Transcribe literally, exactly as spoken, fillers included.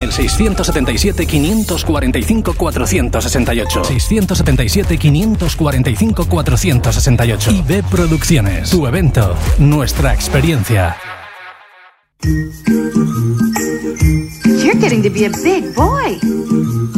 el seiscientos setenta y siete, quinientos cuarenta y cinco, cuatrocientos sesenta y ocho. seiscientos setenta y siete, quinientos cuarenta y cinco, cuatrocientos sesenta y ocho. I B Producciones. Tu evento, nuestra experiencia. You're getting to be a big boy.